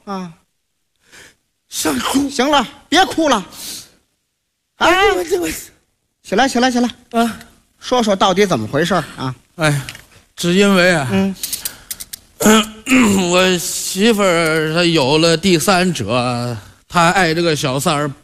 啊， 想哭。 行了，别哭了。哎，起来啊！ 说说到底怎么回事啊？ 哎，只因为啊，我媳妇儿她有了第三者，她爱这个小三儿